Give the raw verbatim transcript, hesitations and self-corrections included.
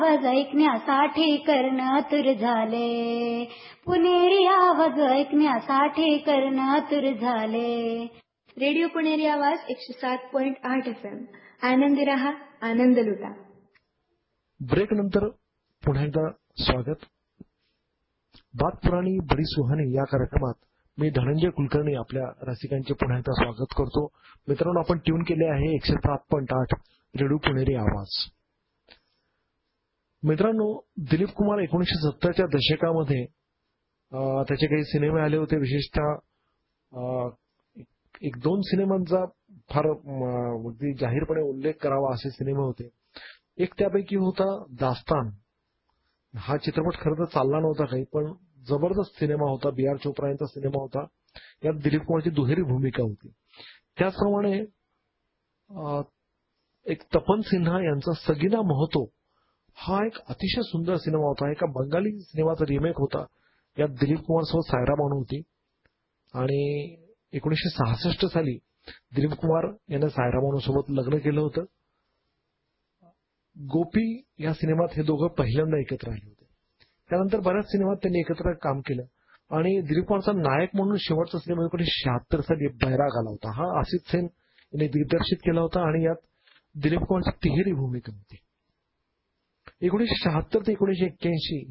आवाज ऐकण्यासाठी कर्ण आतुर झाले, पुणेरी आवाज ऐकण्यासाठी कर्ण आतुर झाले. रेडिओ पुणेरी आवाज एकशे सात पॉइंट आठ एफ एम. आनंदी रहा, आनंद लुटा. ब्रेक नंतर पुन्हा एकदा स्वागत. बात पुराणी बडी सुहानी या कार्यक्रमात मी धनंजय कुलकर्णी आपल्या रसिकांचे पुन्हा एकदा स्वागत करतो. मित्रांनो, आपण ट्यून केले आहे एकशे सात पॉइंट आठ रेडिओ पुणेरी आवाज. मित्रांनो, दिलीप कुमार एकोणीसशे सत्तरच्या दशकामध्ये त्याचे काही सिनेमे आले होते. विशेषतः एक दोन सिनेमांचा फार अगदी जाहीरपणे उल्लेख करावा असे सिनेमे होते. एक त्यापैकी होता दास्तान. हा चित्रपट खरं तर चालला नव्हता काही, पण जबरदस्त सिनेमा होता. बी आर चोप्रा यांचा सिनेमा होता. यात दिलीप कुमारची दुहेरी भूमिका होती. त्याचप्रमाणे एक तपन सिन्हा यांचा सगीना महतो हा एक अतिशय सुंदर सिनेमा होता. एका बंगाली सिनेमाचा रिमेक होता. यात दिलीप कुमार सोबत सायरा बानू होती. आणि एकोणीसशे सहासष्ट साली दिलीप कुमार याने सायरा बानू सोबत लग्न केलं होतं. गोपी या सिनेमात हे दोघं पहिल्यांदा एकत्र आले होते. त्यानंतर बऱ्याच सिनेमात त्यांनी एकत्र काम केलं. आणि दिलीप कुमारचा नायक म्हणून शेवटचा सिनेमा एकोणीसशे शहात्तर साली बैराग आला होता. हा आसिफ सेन यांनी दिग्दर्शित केला होता आणि यात दिलीप कुमारची तिहेरी भूमिका होती. एकोणीसशे शहात्तर ते एकोणीसशे एक्क्याऐंशी